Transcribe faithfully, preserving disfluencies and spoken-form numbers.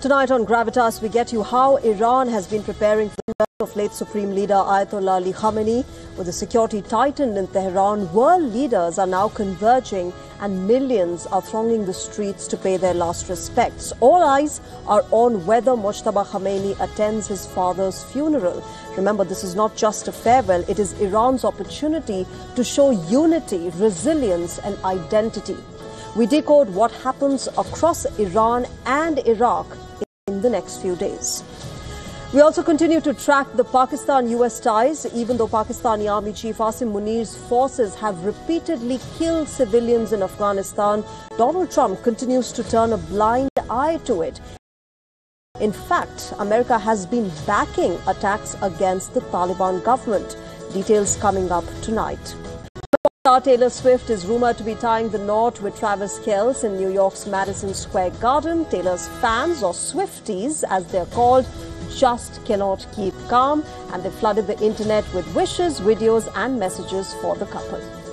Tonight on Gravitas, we get you how Iran has been preparing for the death of late Supreme Leader Ayatollah Ali Khamenei. With the security tightened in Tehran, world leaders are now converging and millions are thronging the streets to pay their last respects. All eyes are on whether Mojtaba Khamenei attends his father's funeral. Remember, this is not just a farewell, it is Iran's opportunity to show unity, resilience and identity. We decode what happens across Iran and Iraq in the next few days. We also continue to track the Pakistan-U S ties. Even though Pakistani Army Chief Asim Munir's forces have repeatedly killed civilians in Afghanistan, Donald Trump continues to turn a blind eye to it. In fact, America has been backing attacks against the Taliban government. Details coming up tonight. Star Taylor Swift is rumored to be tying the knot with Travis Kelce in New York's Madison Square Garden. Taylor's fans, or Swifties as they're called, just cannot keep calm, and they flooded the internet with wishes, videos and messages for the couple.